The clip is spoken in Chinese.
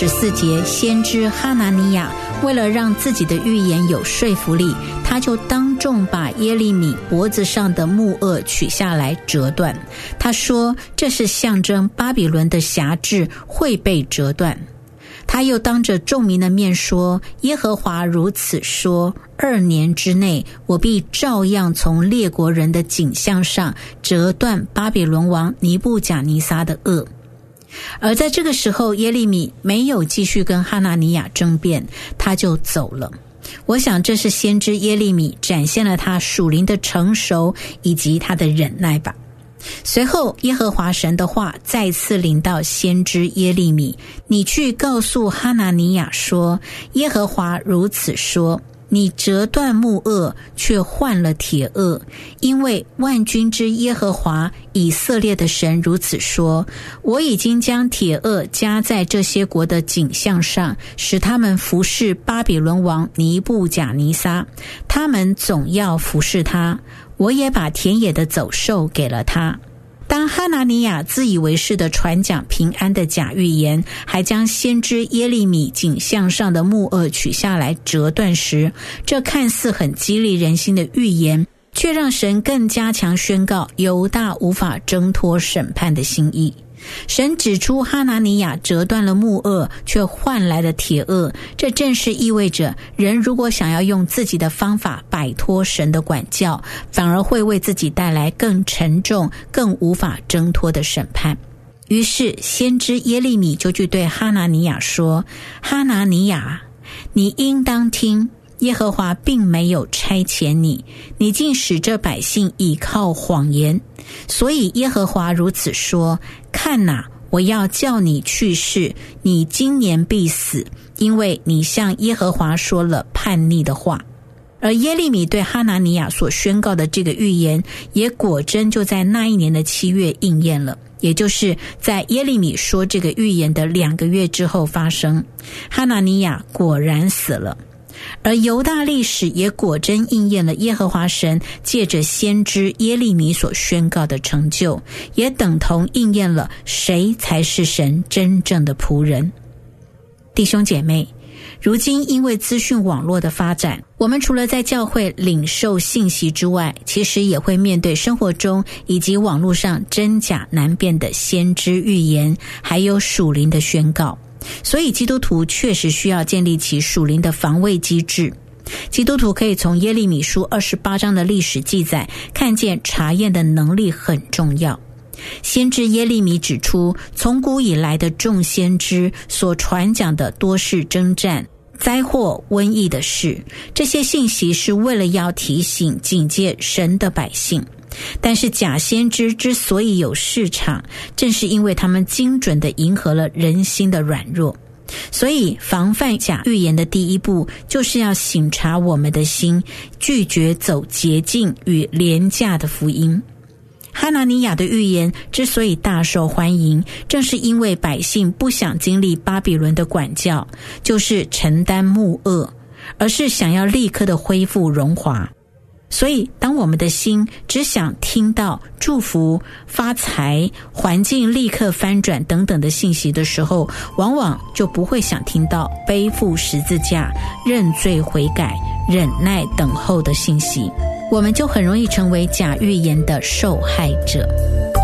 14节，先知哈拿尼亚为了让自己的预言有说服力，他就当众把耶利米脖子上的木轭取下来折断。他说这是象征巴比伦的辖制会被折断。他又当着众民的面说，耶和华如此说，2年之内，我必照样从列国人的颈项上折断巴比伦王尼布甲尼撒的轭。而在这个时候，耶利米没有继续跟哈拿尼亚争辩，他就走了。我想这是先知耶利米展现了他属灵的成熟以及他的忍耐吧。随后耶和华神的话再次临到先知耶利米，你去告诉哈拿尼亚说，耶和华如此说，你折断木轭却换了铁轭，因为万军之耶和华以色列的神如此说，我已经将铁轭加在这些国的颈项上，使他们服侍巴比伦王尼布甲尼撒，他们总要服侍他，我也把田野的走兽给了他。当哈拿尼亚自以为是的传讲平安的假预言，还将先知耶利米颈项上的木轭取下来折断时，这看似很激励人心的预言，却让神更加强宣告犹大无法挣脱审判的心意。神指出哈拿尼亚折断了木轭却换来了铁轭，这正是意味着人如果想要用自己的方法摆脱神的管教，反而会为自己带来更沉重更无法挣脱的审判。于是先知耶利米就去对哈拿尼亚说，哈拿尼亚，你应当听，耶和华并没有差遣你，你竟使这百姓倚靠谎言。所以耶和华如此说，看哪，我要叫你去世，你今年必死，因为你向耶和华说了叛逆的话。而耶利米对哈拿尼亚所宣告的这个预言，也果真就在那一年的7月应验了，也就是在耶利米说这个预言的2个月之后发生。哈拿尼亚果然死了。而犹大历史也果真应验了耶和华神借着先知耶利米所宣告的成就，也等同应验了谁才是神真正的仆人。弟兄姐妹，如今因为资讯网络的发展，我们除了在教会领受信息之外，其实也会面对生活中以及网络上真假难辨的先知预言，还有属灵的宣告。所以基督徒确实需要建立起属灵的防卫机制。基督徒可以从耶利米书28章的历史记载看见查验的能力很重要。先知耶利米指出，从古以来的众先知所传讲的多是征战、灾祸、瘟疫的事，这些信息是为了要提醒警戒神的百姓。但是假先知之所以有市场，正是因为他们精准地迎合了人心的软弱。所以防范假预言的第一步，就是要省察我们的心，拒绝走捷径与廉价的福音。哈拿尼亚的预言之所以大受欢迎，正是因为百姓不想经历巴比伦的管教，就是承担木轭，而是想要立刻的恢复荣华。所以当我们的心只想听到祝福、发财、环境立刻翻转等等的信息的时候，往往就不会想听到背负十字架、认罪悔改、忍耐等候的信息，我们就很容易成为假预言的受害者。